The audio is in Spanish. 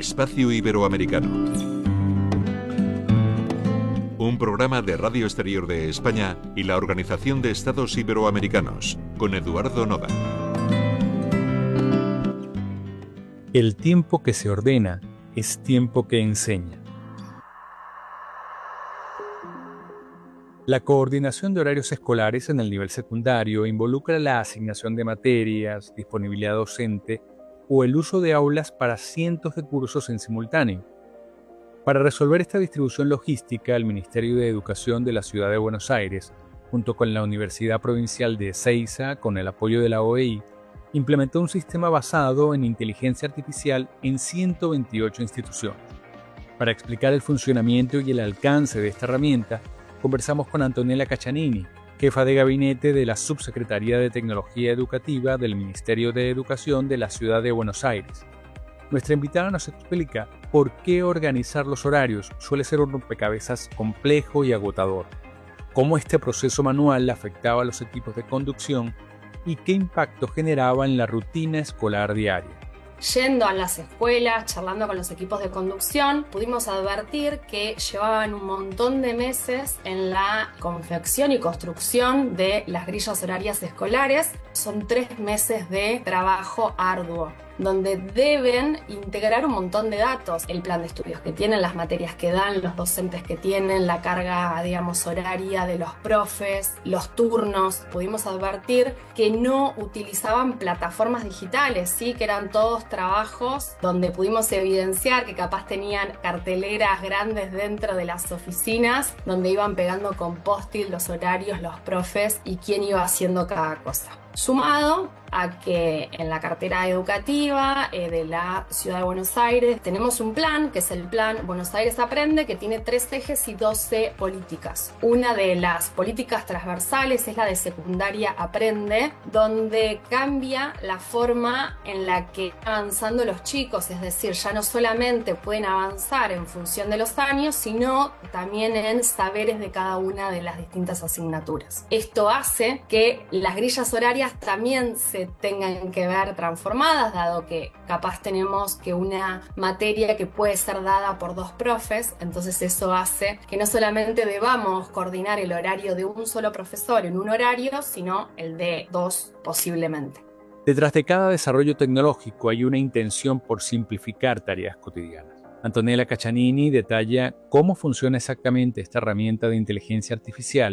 Espacio Iberoamericano. Un programa de Radio Exterior de España y la Organización de Estados Iberoamericanos, con Eduardo Noda. El tiempo que se ordena es tiempo que enseña. La coordinación de horarios escolares en el nivel secundario involucra la asignación de materias, disponibilidad docente o el uso de aulas para cientos de cursos en simultáneo. Para resolver esta distribución logística, el Ministerio de Educación de la Ciudad de Buenos Aires, junto con la Universidad Provincial de Ezeiza, con el apoyo de la OEI, implementó un sistema basado en inteligencia artificial en 128 instituciones. Para explicar el funcionamiento y el alcance de esta herramienta, conversamos con Antonella Caccianini, jefa de gabinete de la Subsecretaría de Tecnología Educativa del Ministerio de Educación de la Ciudad de Buenos Aires. Nuestra invitada nos explica por qué organizar los horarios suele ser un rompecabezas complejo y agotador, cómo este proceso manual afectaba a los equipos de conducción y qué impacto generaba en la rutina escolar diaria. Yendo a las escuelas, charlando con los equipos de conducción, pudimos advertir que llevaban un montón de meses en la confección y construcción de las grillas horarias escolares. Son 3 meses de trabajo arduo, donde deben integrar un montón de datos, el plan de estudios que tienen, las materias que dan, los docentes que tienen, la carga, horaria de los profes, los turnos. Pudimos advertir que no utilizaban plataformas digitales, ¿sí? Que eran todos trabajos donde pudimos evidenciar que capaz tenían carteleras grandes dentro de las oficinas, donde iban pegando con post-it los horarios, los profes y quién iba haciendo cada cosa. Sumado a que en la cartera educativa de la Ciudad de Buenos Aires tenemos un plan, que es el plan Buenos Aires Aprende, que tiene 3 ejes y 12 políticas. Una de las políticas transversales es la de Secundaria Aprende, donde cambia la forma en la que van avanzando los chicos, es decir, ya no solamente pueden avanzar en función de los años, sino también en saberes de cada una de las distintas asignaturas. Esto hace que las grillas horarias también se tengan que ver transformadas, dado que capaz tenemos que una materia que puede ser dada por 2 profes, entonces eso hace que no solamente debamos coordinar el horario de un solo profesor en un horario, sino el de 2 posiblemente. Detrás de cada desarrollo tecnológico hay una intención por simplificar tareas cotidianas. Antonella Caccianini detalla cómo funciona exactamente esta herramienta de inteligencia artificial